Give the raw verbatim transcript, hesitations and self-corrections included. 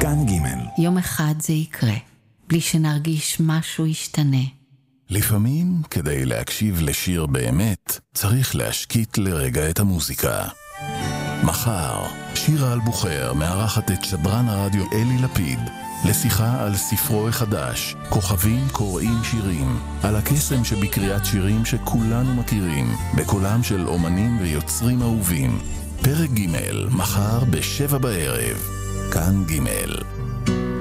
כאן ג' יום אחד זה יקרה, בלי שנרגיש משהו ישתנה. לפעמים, כדי להקשיב לשיר באמת, צריך להשקיט לרגע את המוזיקה. מחר, שירה אלבוחר מארחת את שדרן הרדיו אלי לפיד לשיחה על ספרו החדש, כוכבים קוראים שירים, על הקסם שבקריאת שירים שכולנו מכירים, בקולם של אומנים ויוצרים אהובים. פרק ג' מחר בשבע בערב, כאן ג'.